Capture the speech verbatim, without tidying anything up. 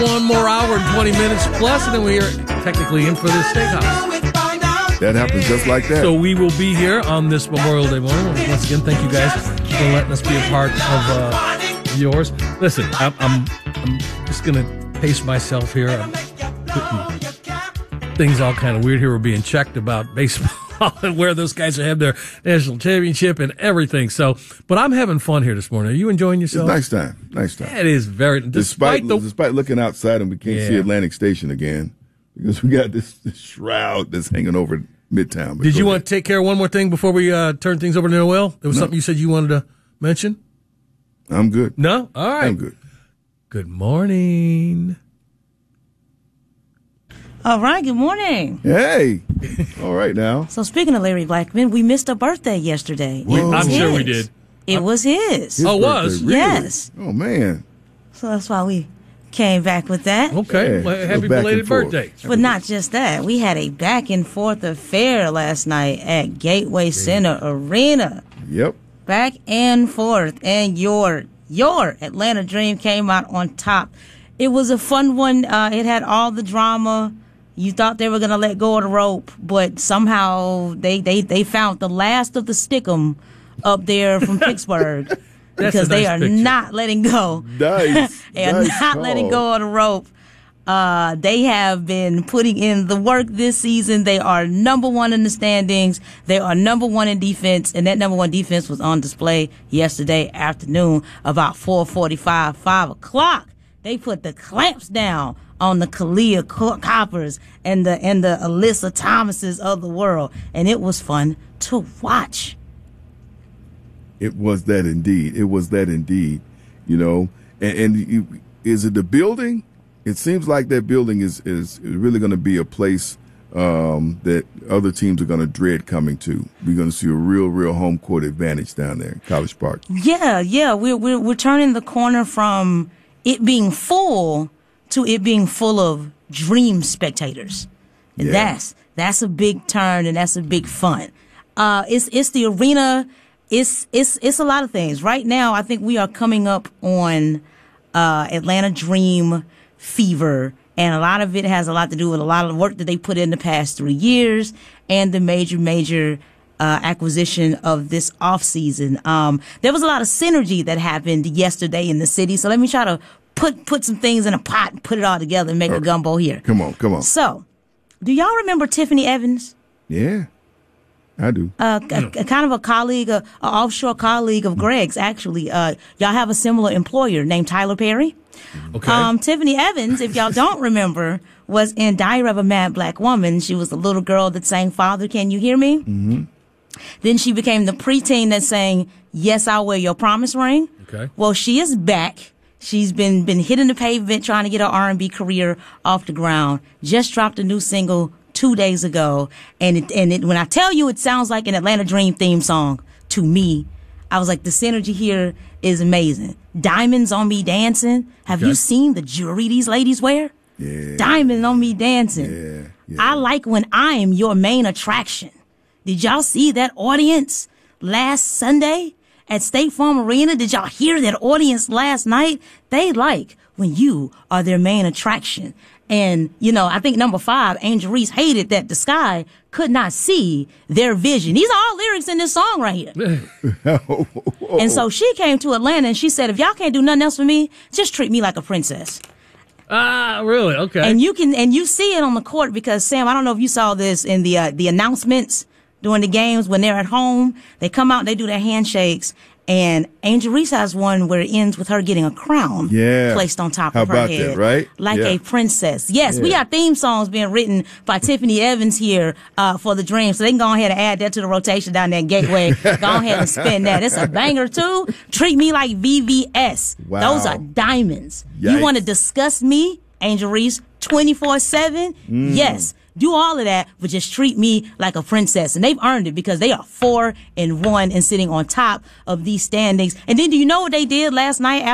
One more hour and twenty minutes plus, and then we are technically in for the steakhouse. That happens just like that. So we will be here on this Memorial Day morning. Once again, thank you guys for letting us be a part of uh, yours. Listen, I'm, I'm, I'm just going to pace myself here. I'm putting things all kind of weird here. We're being checked about baseball and where those guys have their national championship and everything. So, but I'm having fun here this morning. Are you enjoying yourself? It's nice time. Nice time. It is very. Despite Despite, the, despite looking outside and we can't Yeah. see Atlantic Station again because we got this, this shroud that's hanging over Midtown. But Did you go want ahead. to take care of one more thing before we uh, turn things over to Noel? There was No. something you said you wanted to mention? I'm good. No? All right. I'm good. Good morning. All right, good morning. Hey. All right now. So speaking of Larry Blackman, we missed a birthday yesterday. Whoa. It was I'm sure we his. did. It was his. His Oh, it was? birthday, really? Yes. Oh, man. So that's why we came back with that. Okay. Yeah, Well, go happy back and belated forth. birthday. But not just that. We had a back and forth affair last night at Gateway Center Arena. Yep. Back and forth. And your your Atlanta Dream came out on top. It was a fun one. Uh, it had all the drama. You thought they were going to let go of the rope, but somehow they, they, they found the last of the stickum up there from Pittsburgh. That's Because a they nice are picture. not letting go. Nice. They are Nice not call. letting go of the rope. Uh, they have been putting in the work this season. They are number one in the standings. They are number one in defense, and that number one defense was on display yesterday afternoon about four forty-five, five o'clock. They put the clamps down on the Kalia Coppers and the and the Alyssa Thomases of the world, and it was fun to watch. It was that indeed. It was that indeed. You know, and, and you, is it the building? It seems like that building is is really going to be a place um, that other teams are going to dread coming to. We're going to see a real, real home court advantage down there in College Park. Yeah, yeah, we're we're we're turning the corner from it being full to it being full of dream spectators. And Yeah. that's that's a big turn, and that's a big fun. Uh, it's it's the arena. It's it's it's a lot of things. Right now, I think we are coming up on uh, Atlanta Dream fever, and a lot of it has a lot to do with a lot of work that they put in the past three years and the major major uh, acquisition of this offseason. Um, there was a lot of synergy that happened yesterday in the city. So let me try to put put some things in a pot and put it all together and make a gumbo here. Come on, come on. So, do y'all remember Tiffany Evans? Yeah, I do. Uh, a, a kind of a colleague, a, a offshore colleague of Greg's, actually. Uh, y'all have a similar employer named Tyler Perry. Okay. Um, Tiffany Evans, if y'all don't remember, was in Diary of a Mad Black Woman. She was the little girl that sang Father, Can You Hear Me? Mm-hmm. Then she became the preteen that sang Yes, I'll Wear Your Promise Ring. Okay. Well, she is back. She's been been hitting the pavement trying to get her R and B career off the ground. Just dropped a new single two days ago. And it, and it, when I tell you it sounds like an Atlanta Dream theme song to me, I was like, the synergy here is amazing. Diamonds on Me Dancing. Have Okay. you seen the jewelry these ladies wear? Yeah. Diamond on Me Dancing. Yeah, yeah. I like when I am your main attraction. Did y'all see that audience last Sunday at State Farm Arena? Did y'all hear that audience last night? They like when you are their main attraction. And, you know, I think number five, Angel Reese, hated that the sky could not see their vision. These are all lyrics in this song right here. And so she came to Atlanta and she said, if y'all can't do nothing else for me, just treat me like a princess. Ah, really? Okay. And you can, and you see it on the court because Sam, I don't know if you saw this in the, uh, the announcements during the games when they're at home, they come out and they do their handshakes. And Angel Reese has one where it ends with her getting a crown Yeah. placed on top How of her about head. that, right? Like Yeah. a princess. Yes, we Yeah. got theme songs being written by Tiffany Evans here uh, for the Dream. So they can go ahead and add that to the rotation down there in Gateway. Go ahead and spin that. It's a banger too. Treat me like V V S. Wow. Those are diamonds. Yikes. You want to discuss me, Angel Reese, twenty-four seven? Mm. Yes. Do all of that, but just treat me like a princess. And they've earned it because they are four and one and sitting on top of these standings. And then do you know what they did last night